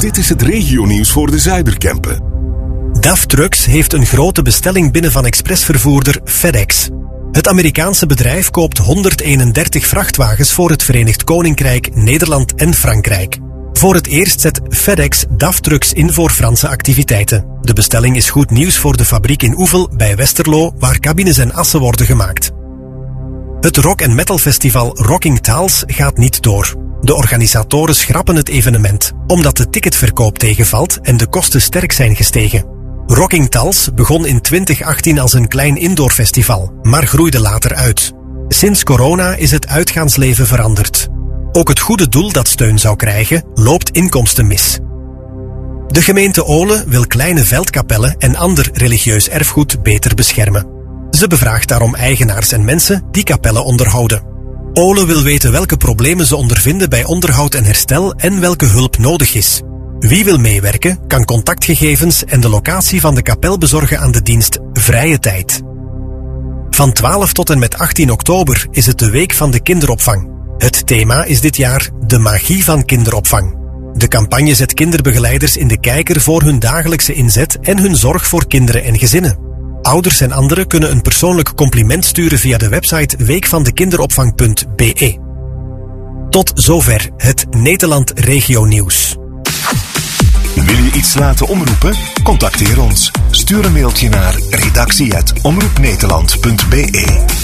Dit is het regionieuws voor de Zuiderkempen. DAF Trucks heeft een grote bestelling binnen van expressvervoerder FedEx. Het Amerikaanse bedrijf koopt 131 vrachtwagens voor het Verenigd Koninkrijk, Nederland en Frankrijk. Voor het eerst zet FedEx DAF Trucks in voor Franse activiteiten. De bestelling is goed nieuws voor de fabriek in Oevel bij Westerlo, waar cabines en assen worden gemaakt. Het rock- en metalfestival Rocking Taals gaat niet door. De organisatoren schrappen het evenement, omdat de ticketverkoop tegenvalt en de kosten sterk zijn gestegen. Rocking Taals begon in 2018 als een klein indoorfestival, maar groeide later uit. Sinds corona is het uitgaansleven veranderd. Ook het goede doel dat steun zou krijgen, loopt inkomsten mis. De gemeente Olen wil kleine veldkapellen en ander religieus erfgoed beter beschermen. Ze bevraagt daarom eigenaars en mensen die kapellen onderhouden. Olen wil weten welke problemen ze ondervinden bij onderhoud en herstel en welke hulp nodig is. Wie wil meewerken, kan contactgegevens en de locatie van de kapel bezorgen aan de dienst Vrije Tijd. Van 12 tot en met 18 oktober is het de Week van de Kinderopvang. Het thema is dit jaar de magie van kinderopvang. De campagne zet kinderbegeleiders in de kijker voor hun dagelijkse inzet en hun zorg voor kinderen en gezinnen. Ouders en anderen kunnen een persoonlijk compliment sturen via de website weekvandekinderopvang.be. Tot zover het Nederland Regio Nieuws. Wil je iets laten omroepen? Contacteer ons. Stuur een mailtje naar redactie@omroepnederland.be.